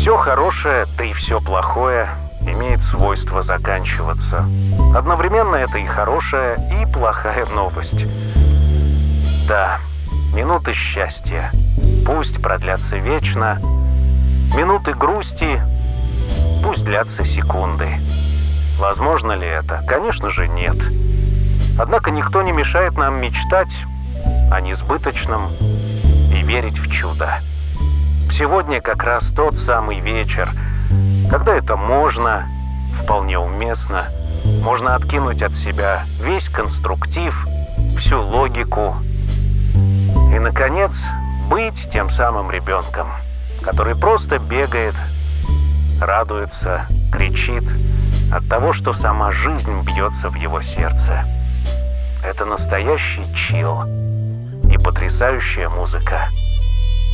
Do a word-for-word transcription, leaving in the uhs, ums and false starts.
Все хорошее, да и все плохое имеет свойство заканчиваться. Одновременно это и хорошая, и плохая новость. Да, минуты счастья, пусть продлятся вечно, минуты грусти, пусть длятся секунды. Возможно ли это? Конечно же, нет. Однако никто не мешает нам мечтать о несбыточном и верить в чудо. Сегодня как раз тот самый вечер, когда это можно, вполне уместно, можно откинуть от себя весь конструктив, всю логику и, наконец, быть тем самым ребенком, который просто бегает, радуется, кричит от того, что сама жизнь бьется в его сердце. Это настоящий чилл и потрясающая музыка.